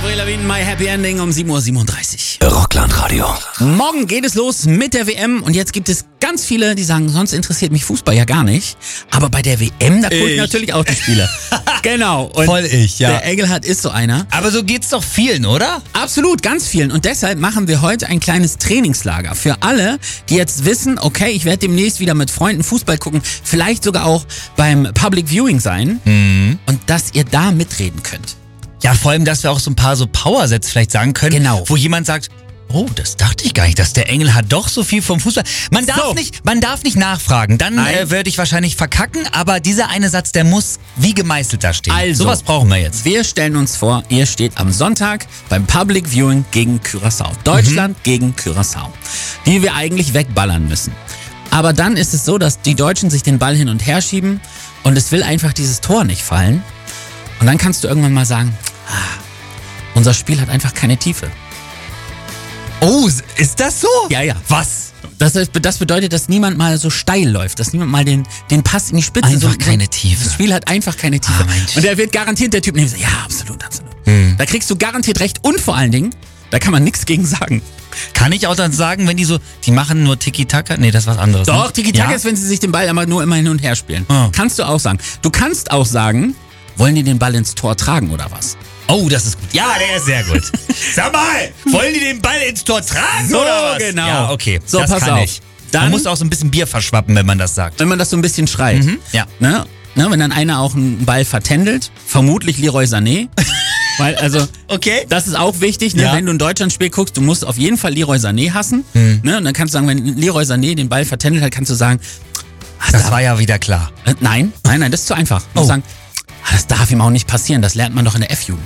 Avril Lavigne, My Happy Ending um 7:37 Uhr. Rockland-Radio. Morgen geht es los mit der WM und jetzt gibt es ganz viele, die sagen, sonst interessiert mich Fußball ja gar nicht. Aber bei der WM, da gucke ich natürlich auch die Spiele. Genau. Und Voll ich, ja. Der Engelhardt ist so einer. Aber so geht's doch vielen, oder? Absolut, ganz vielen. Und deshalb machen wir heute ein kleines Trainingslager für alle, die jetzt wissen, okay, ich werde demnächst wieder mit Freunden Fußball gucken, vielleicht sogar auch beim Public Viewing sein und dass ihr da mitreden könnt. Ja, vor allem, dass wir auch so ein paar so Powersätze vielleicht sagen können, Genau. wo jemand sagt, oh, das dachte ich gar nicht, dass der Engel hat doch so viel vom Fußball. Man darf nicht nachfragen, dann würde ich wahrscheinlich verkacken, aber dieser eine Satz, der muss wie gemeißelt da stehen. Also, sowas brauchen wir jetzt. Wir stellen uns vor, ihr steht am Sonntag beim Public Viewing gegen Curaçao. Deutschland gegen Curaçao, die wir eigentlich wegballern müssen. Aber dann ist es so, dass die Deutschen sich den Ball hin und her schieben und es will einfach dieses Tor nicht fallen. Und dann kannst du irgendwann mal sagen, unser Spiel hat einfach keine Tiefe. Oh, ist das so? Ja, ja. Was? Das bedeutet, dass niemand mal so steil läuft, dass niemand mal den Pass in die Spitze... Einfach keine Tiefe. Das Spiel hat einfach keine Tiefe. Mensch. Und der wird garantiert der Typ nehmen, ja, absolut. Da kriegst du garantiert recht und vor allen Dingen, da kann man nichts gegen sagen. Kann ich auch dann sagen, wenn die machen nur Tiki-Taka? Nee, das ist was anderes. Doch, ne? Tiki-Taka Ja? ist, wenn sie sich den Ball nur immer hin und her spielen. Oh. Kannst du auch sagen. Du kannst auch sagen, wollen die den Ball ins Tor tragen oder was? Oh, das ist gut. Ja, der ist sehr gut. Sag mal, wollen die den Ball ins Tor tragen So, oder was? genau. Ja, okay. So, das pass kann auf. ich. Dann- Man muss auch so ein bisschen Bier verschwappen, wenn man das sagt. Wenn man das so ein bisschen schreit. Ja. Ne, wenn dann einer auch einen Ball vertändelt, vermutlich Leroy Sané. Weil, also, Okay. das ist auch wichtig, ne? Ja. Wenn du ein Deutschlandspiel guckst, du musst auf jeden Fall Leroy Sané hassen. Ne? Und dann kannst du sagen, wenn Leroy Sané den Ball vertändelt hat, kannst du sagen, Das war ja wieder klar. nein, das ist zu einfach. Du musst sagen, das darf ihm auch nicht passieren, das lernt man doch in der F-Jugend.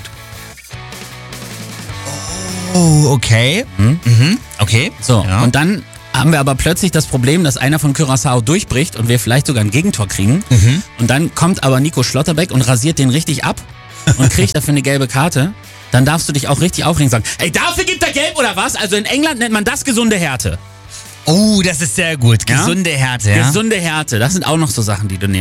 Oh, okay. Okay. So, Ja. und dann haben wir aber plötzlich das Problem, dass einer von Curaçao durchbricht und wir vielleicht sogar ein Gegentor kriegen. Und dann kommt aber Nico Schlotterbeck und rasiert den richtig ab und kriegt dafür eine gelbe Karte. Dann darfst du dich auch richtig aufregen und sagen, ey, dafür gibt er gelb oder was? Also in England nennt man das gesunde Härte. Oh, das ist sehr gut. Ja? Gesunde Härte, ja? Gesunde Härte, das sind auch noch so Sachen, die du nehmen